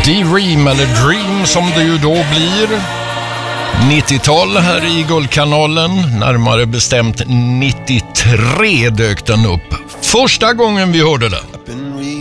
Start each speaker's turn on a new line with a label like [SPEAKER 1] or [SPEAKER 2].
[SPEAKER 1] D-Ream eller Dream som det ju då blir. 90-tal här i Guldkanalen, närmare bestämt 93 dök den upp. Första gången vi hörde den.